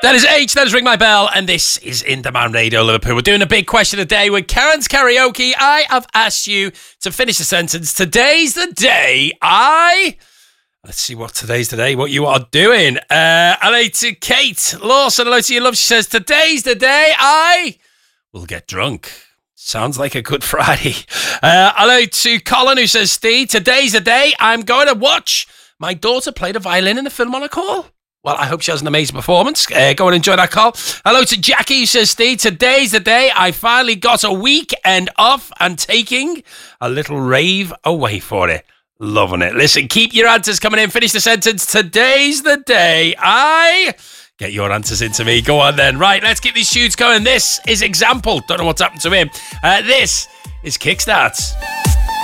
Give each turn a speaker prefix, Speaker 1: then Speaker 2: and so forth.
Speaker 1: That is H, that is Ring My Bell, and this is In Demand Radio Liverpool. We're doing a big question of the day with Karen's Karaoke. I have asked you to finish the sentence. Today's the day Let's see what today's the day, what you are doing. Hello to Kate Lawson. Hello to you, love. She says, today's the day I will get drunk. Sounds like a good Friday. Hello to Colin, who says, Steve, today's the day I'm going to watch my daughter play the violin in a Philharmonic Hall. Well, I hope she has an amazing performance. Go and enjoy that call. Hello to Jackie, who says, Steve, today's the day I finally got a weekend off and taking a little rave away for it. Loving it. Listen, keep your answers coming in. Finish the sentence. Today's the day I get your answers into me. Go on then. Right, let's keep these shoots going. This is Example. Don't know what's happened to him. This is Kickstart.